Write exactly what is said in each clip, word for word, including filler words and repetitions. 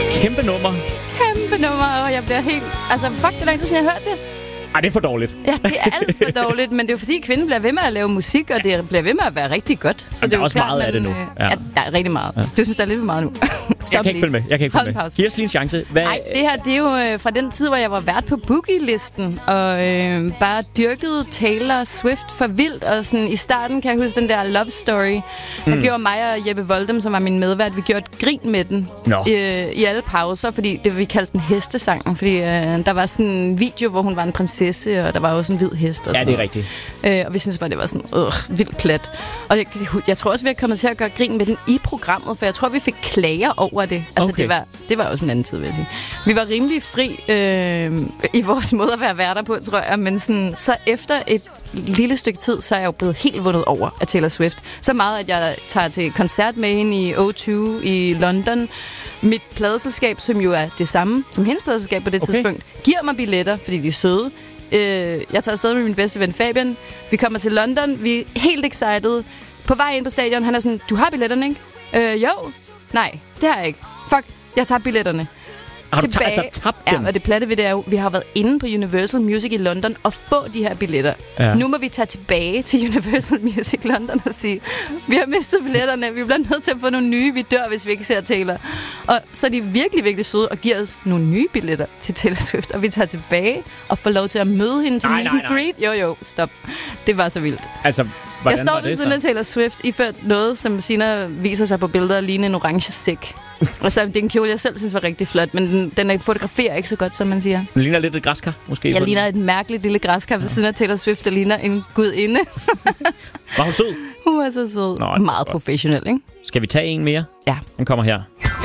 Kæmpe nummer. Kæmpe nummer, og jeg bliver helt... Altså, fuck, det er lang tid siden, jeg har hørt det. Ej, det er for dårligt. Ja, det er alt for dårligt, men det er jo fordi, kvinden bliver ved med at lave musik, og det bliver ved med at være rigtig godt. Så det er, det er også klart, meget man, af det nu. Ja. Ja, der er rigtig meget. Ja. Du synes, der er lidt for meget nu. Stop jeg kan ikke følge med. Jeg kan ikke følge med. Giv os lige en chance. Hvad... Nej, det her, det er jo øh, fra den tid, hvor jeg var vært på Boogie-listen, og øh, bare dyrkede Taylor Swift for vildt, og sådan i starten kan jeg huske den der Love Story. Der mm. gjorde mig og Jeppe Voldum, som var min medvært, vi gjorde et grin med den no. i, i alle pauser, fordi det vi kaldte den hestesangen, fordi øh, der var sådan en video, hvor hun var en prinsesse, og der var også en hvid hest. Og ja, det er rigtigt. Øh, og vi synes bare, det var sådan øh, vildt plat. Og jeg, jeg tror også, vi er kommet til at gøre grin med den i programmet, for jeg tror, vi fik klager over det. Altså, okay. det, var, det var også en anden tid, vil jeg sige. Vi var rimelig fri øh, i vores måde at være værter på, tror jeg, men sådan, så efter et lille stykke tid, så er jeg jo blevet helt vundet over af Taylor Swift. Så meget, at jeg tager til koncert med hende i O to i London. Mit pladeselskab, som jo er det samme som hendes pladeselskab på det okay. tidspunkt, giver mig billetter, fordi de er søde. Øh, jeg tager afsted med min bedste ven Fabian. Vi kommer til London. Vi er helt excited. På vej ind på stadion, han er sådan, du har billetterne, ikke? Øh, jo. Nej, det har jeg ikke. Fuck, jeg tager billetterne. Har du t- altså tabt dem? Ja, og det platte ved det er jo, vi har været inde på Universal Music i London og få de her billetter. Ja. Nu må vi tage tilbage til Universal Music London og sige, vi har mistet billetterne, vi bliver nødt til at få nogle nye, vi dør, hvis vi ikke ser Taylor. Og så er de virkelig, virkelig søde og giver os nogle nye billetter til Taylor Swift, og vi tager tilbage og får lov til at møde hende til meet and greet. Jo, jo, stop. Det var så vildt. Altså, jeg står ved siden af Taylor Swift, iført noget, som Sina viser sig på billeder, lignende en orange sæk. Altså, det er en kjole, jeg selv synes var rigtig flot, men den, den fotograferer ikke så godt, som man siger. Den ligner lidt et græskar, måske? Jeg ligner et mærkeligt lille græskar ved siden af Taylor Swift, der ligner en gudinde. Var hun sød? Hun var så sød. Nå, meget professionel, ikke? Skal vi tage en mere? Ja. Den kommer her.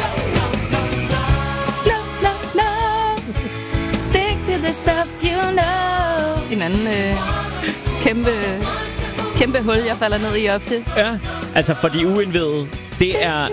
No, no, no. Stick to the stuff you know. En anden øh, kæmpe, kæmpe hul, jeg falder ned i ofte. Ja, altså for de uindvidede, det er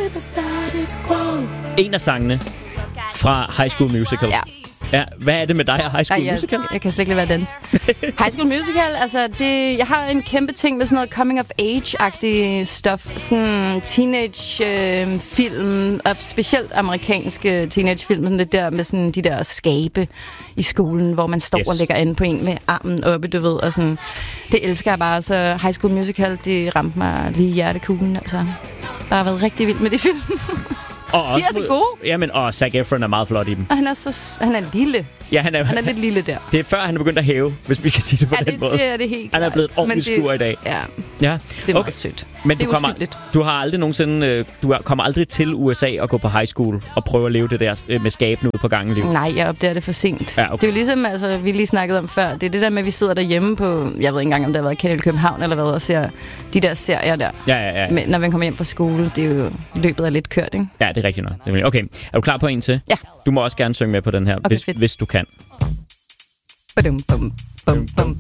en af sangene fra High School Musical. Ja. Ja, hvad er det med dig og High School Ej, jeg, Musical? Jeg kan slet ikke lade være dans. High School Musical, altså det, jeg har en kæmpe ting med sådan noget coming of age-agtig stof. Sådan teenage-film, øh, og specielt amerikanske teenage-film. Sådan det der med sådan de der skabe i skolen, hvor man står yes. og lægger an på en med armen oppe, du ved. Og sådan, det elsker jeg bare. Så High School Musical, det ramte mig lige i hjertekuglen. Altså, der har været rigtig vildt med de film. Og de er så gode. Jamen, og Zac Efron er meget flot i dem. Og han er så han er lille. Ja, han er, han er lidt lille der. Det er før, han er begyndt at hæve, hvis vi kan sige det på ja, den det, måde. det er det helt Han er blevet et ordentligt skur i dag. Ja, ja. Det var okay. sødt. Men det du, kommer, du har aldrig nogensinde, du kommer aldrig til U S A og gå på high school og prøve at leve det der med skabene ude på gangen liv? Nej, jeg opdager det for sent. Ja, okay. Det er jo ligesom, altså, vi lige snakkede om før, det er det der med, at vi sidder derhjemme på, jeg ved ikke engang, om der har været Kennel København eller hvad, og ser de der serier der. Ja, ja, ja. Men når man kommer hjem fra skole, det er jo løbet af lidt kørt, ikke? Ja, det er rigtigt nok. Okay, er du klar på en til? Ja. Du må også gerne synge med på den her, okay, hvis, hvis du kan. Badum, bum, bum, bum.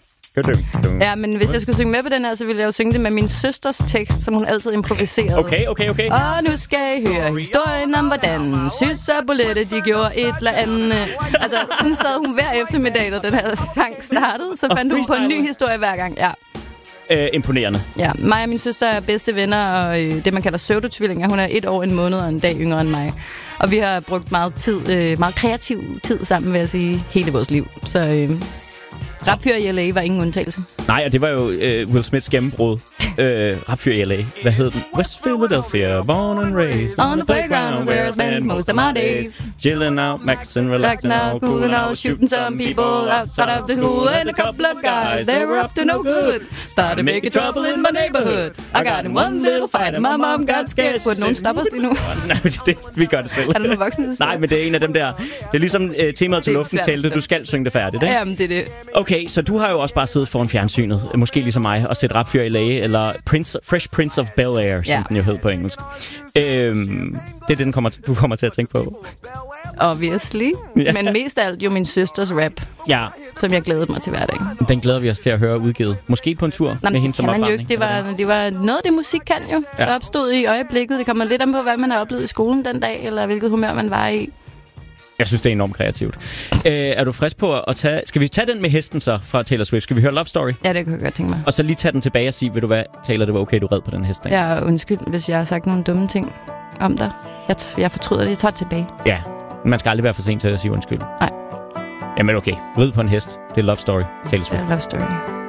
Ja, men hvis jeg skulle synge med på den her, så ville jeg jo synge det med min søsters tekst, som hun altid improviserede. Okay, okay, okay. Og nu skal I høre historien om, hvordan Sys og Bolette, de gjorde et eller andet. Altså, sådan sad hun hver eftermiddag, da den her sang startede, så fandt hun på en ny historie hver gang. Ja. Øh, imponerende. Ja, mig og min søster er bedste venner, og øh, det, man kalder pseudotvillinger. Hun er et år, en måned og en dag yngre end mig. Og vi har brugt meget tid, øh, meget kreativ tid sammen, vil jeg sige, hele vores liv. Så øh, Rapfyr i L A var ingen undtagelse. Nej, og det var jo øh, Will Smiths gennembrud. øh, Rapfyr i L A. Hvad hed den? West Philadelphia, born and raised on the playground where I spent most of my days. Chilling out, maxing, relaxing out, cooling out, shooting some people outside of the school, and a couple of guys, they were up to no good. Started making trouble in my neighborhood. I got in one little fight, and my mom got scared. Burde nogen stoppe os lige nu? Nej, det, vi gør det selv. Er der nogle voksne? Nej, men det er en af dem der. Det er ligesom uh, temaet til luftens helte. Du skal synge det færdigt, ikke? Jamen, det er det. Okay, så du har jo også bare siddet foran fjernsynet, måske ligesom mig, og set Rapfyr i L A, eller Prince, Fresh Prince of Bel-Air, som ja. den jo hed på engelsk. Øhm, det er det, den kommer, du kommer til at tænke på. Obviously. Ja. Men mest af alt jo min søsters rap, ja. som jeg glædede mig til hver dag. Den glæder vi os til at høre udgivet. Måske på en tur Nå, med hende som opvarmning. Det var, det var noget af det, musik kan jo. Ja. Der opstod i øjeblikket. Det kommer lidt an på, hvad man har oplevet i skolen den dag, eller hvilket humør man var i. Jeg synes, det er enormt kreativt. Øh, er du frisk på at tage... Skal vi tage den med hesten så fra Taylor Swift? Skal vi høre Love Story? Ja, det kunne jeg godt tænke mig. Og så lige tage den tilbage og sige, vil du hvad, Taylor, det var okay, du red på den hest. Ikke? Ja, undskyld, hvis jeg har sagt nogle dumme ting om dig. Jeg, t- jeg fortryder det. Jeg tager det tilbage. Ja, man skal aldrig være for sent til at sige undskyld. Nej. Jamen okay, rid på en hest. Det er Love Story. Taylor Swift. Ja, Love Story.